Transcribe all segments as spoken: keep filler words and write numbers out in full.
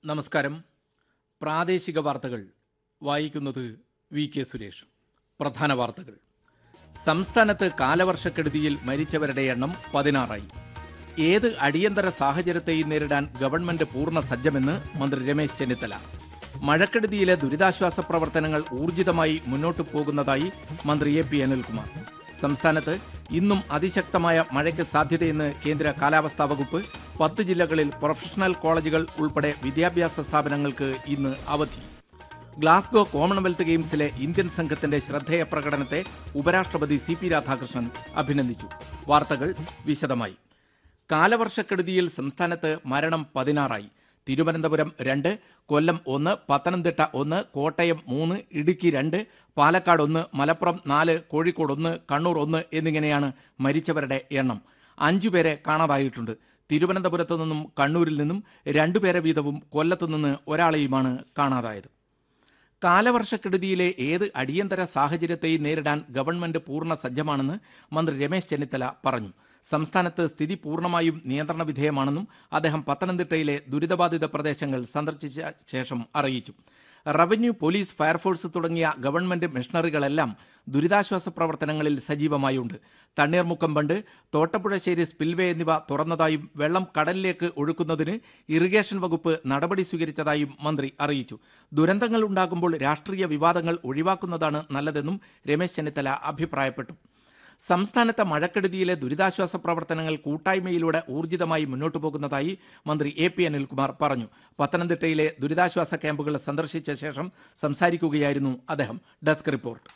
നമസ്കാരം. പ്രാദേശിക വാർത്തകൾ വായിക്കുന്നത് വി കെ സുരേഷ്. പ്രധാന വാർത്തകൾ. സംസ്ഥാനത്ത് കാലവർഷക്കെടുതിയിൽ മരിച്ചവരുടെ എണ്ണം പതിനാറായി. ഏത് അടിയന്തര സാഹചര്യത്തെയും നേരിടാൻ ഗവൺമെന്റ് പൂർണ്ണ സജ്ജമെന്ന് മന്ത്രി രമേശ് ചെന്നിത്തല. മഴക്കെടുതിയിലെ ദുരിതാശ്വാസ പ്രവർത്തനങ്ങൾ ഊർജിതമായി മുന്നോട്ടു പോകുന്നതായി മന്ത്രി എ പി അനിൽകുമാർ. സംസ്ഥാനത്ത് ഇന്നും അതിശക്തമായ മഴയ്ക്ക് സാധ്യതയെന്ന് കേന്ദ്ര കാലാവസ്ഥാ വകുപ്പ്. പത്ത് ജില്ലകളിൽ പ്രൊഫഷണൽ കോളേജുകൾ ഉൾപ്പെടെ വിദ്യാഭ്യാസ സ്ഥാപനങ്ങൾക്ക് ഇന്ന് അവധി. ഗ്ലാസ്ഗോ കോമൺവെൽത്ത് ഗെയിംസിലെ ഇന്ത്യൻ സംഘത്തിന്റെ ശ്രദ്ധേയ പ്രകടനത്തെ ഉപരാഷ്ട്രപതി സി പി രാധാകൃഷ്ണൻ അഭിനന്ദിച്ചു. വാർത്തകൾ വിശദമായി. കാലവർഷക്കെടുതിയിൽ സംസ്ഥാനത്ത് മരണം പതിനാറായി. തിരുവനന്തപുരം രണ്ട്, കൊല്ലം ഒന്ന്, പത്തനംതിട്ട ഒന്ന്, കോട്ടയം മൂന്ന്, ഇടുക്കി രണ്ട്, പാലക്കാട് ഒന്ന്, മലപ്പുറം നാല്, കോഴിക്കോട് ഒന്ന്, കണ്ണൂർ ഒന്ന് എന്നിങ്ങനെയാണ് മരിച്ചവരുടെ എണ്ണം. അഞ്ചുപേരെ കാണാതായിട്ടുണ്ട്. തിരുവനന്തപുരത്തു നിന്നും കണ്ണൂരിൽ നിന്നും രണ്ടുപേരെ വീതവും കൊല്ലത്തു നിന്ന് ഒരാളെയുമാണ് കാണാതായത്. കാലവർഷക്കെടുതിയിലെ ഏത് അടിയന്തര സാഹചര്യത്തെയും നേരിടാൻ ഗവൺമെന്റ് പൂർണ്ണ സജ്ജമാണെന്ന് മന്ത്രി രമേശ് ചെന്നിത്തല പറഞ്ഞു. സംസ്ഥാനത്ത് സ്ഥിതി പൂർണ്ണമായും നിയന്ത്രണ വിധേയമാണെന്നും അദ്ദേഹം പത്തനംതിട്ടയിലെ ദുരിതബാധിത പ്രദേശങ്ങൾ സന്ദർശിച്ച ശേഷം അറിയിച്ചു. റവന്യൂ, പോലീസ്, ഫയർഫോഴ്സ് തുടങ്ങിയ ഗവൺമെന്റ് മിഷണറികളെല്ലാം ദുരിതാശ്വാസ പ്രവർത്തനങ്ങളിൽ സജീവമായുണ്ട്. തണ്ണീർമുക്കം ബണ്ട്, തോട്ടപ്പുഴശ്ശേരി സ്പിൽവേ എന്നിവ തുറന്നതായും വെള്ളം കടലിലേക്ക് ഒഴുക്കുന്നതിന് ഇറിഗേഷൻ വകുപ്പ് നടപടി സ്വീകരിച്ചതായും മന്ത്രി അറിയിച്ചു. ദുരന്തങ്ങൾ ഉണ്ടാകുമ്പോൾ രാഷ്ട്രീയ വിവാദങ്ങൾ ഒഴിവാക്കുന്നതാണ് നല്ലതെന്നും രമേശ് ചെന്നിത്തല അഭിപ്രായപ്പെട്ടു. സംസ്ഥാനത്തെ മഴക്കെടുതിയിലെ ദുരിതാശ്വാസ പ്രവർത്തനങ്ങൾ കൂട്ടായ്മയിലൂടെ ഊർജിതമായി മുന്നോട്ടു പോകുന്നതായി മന്ത്രി എ പി അനിൽകുമാർ പറഞ്ഞു. പത്തനംതിട്ടയിലെ ദുരിതാശ്വാസ ക്യാമ്പുകൾ സന്ദർശിച്ച ശേഷം സംസാരിക്കുകയായിരുന്നു അദ്ദേഹം. Desk report.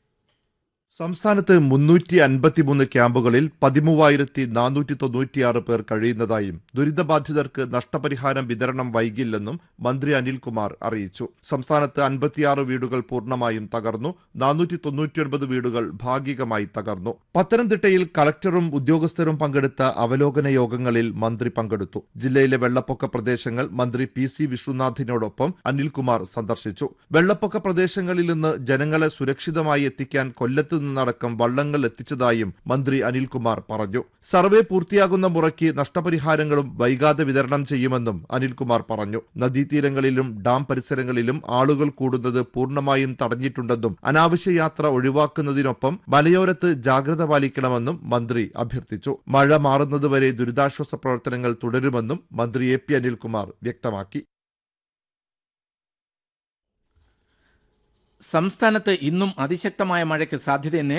സംസ്ഥാനത്ത് മുന്നൂറ്റി അൻപത്തിമൂന്ന് ക്യാമ്പുകളിൽ പതിമൂവായിരത്തി നാനൂറ്റി തൊണ്ണൂറ്റിയാറ് പേർ കഴിയുന്നതായും ദുരിതബാധിതർക്ക് നഷ്ടപരിഹാരം വിതരണം വൈകില്ലെന്നും മന്ത്രി അനിൽകുമാർ അറിയിച്ചു. സംസ്ഥാനത്ത് അൻപത്തിയാറ് വീടുകൾ പൂർണ്ണമായും തകർന്നു. നാനൂറ്റി തൊണ്ണൂറ്റിയൊൻപത് വീടുകൾ ഭാഗികമായി തകർന്നു. പത്തനംതിട്ടയിൽ കളക്ടറും ഉദ്യോഗസ്ഥരും പങ്കെടുത്ത അവലോകന യോഗങ്ങളിൽ മന്ത്രി പങ്കെടുത്തു. ജില്ലയിലെ വെള്ളപ്പൊക്ക പ്രദേശങ്ങൾ മന്ത്രി പി സി വിശ്വനാഥിനോടൊപ്പം അനിൽകുമാർ സന്ദർശിച്ചു. വെള്ളപ്പൊക്ക പ്രദേശങ്ങളിൽ നിന്ന് ജനങ്ങളെ സുരക്ഷിതമായി എത്തിക്കാൻ കൊല്ലത്ത് നിന്നടക്കം വള്ളങ്ങൾ എത്തിച്ചതായും മന്ത്രി അനിൽകുമാർ പറഞ്ഞു. സർവേ പൂർത്തിയാകുന്ന മുറയ്ക്ക് നഷ്ടപരിഹാരങ്ങളും വൈകാതെ വിതരണം ചെയ്യുമെന്നും അനിൽകുമാർ പറഞ്ഞു. നദീതീരങ്ങളിലും ഡാം പരിസരങ്ങളിലും ആളുകൾ കൂടുന്നത് പൂർണ്ണമായും തടഞ്ഞിട്ടുണ്ടെന്നും അനാവശ്യ യാത്ര ഒഴിവാക്കുന്നതിനൊപ്പം മലയോരത്ത് ജാഗ്രത പാലിക്കണമെന്നും മന്ത്രി അഭ്യർത്ഥിച്ചു. മഴ മാറുന്നതുവരെ ദുരിതാശ്വാസ പ്രവർത്തനങ്ങൾ തുടരുമെന്നും മന്ത്രി എ പി അനിൽകുമാർ വ്യക്തമാക്കി. സംസ്ഥാനത്ത് ഇന്നും അതിശക്തമായ മഴയ്ക്ക് സാധ്യതയെന്ന്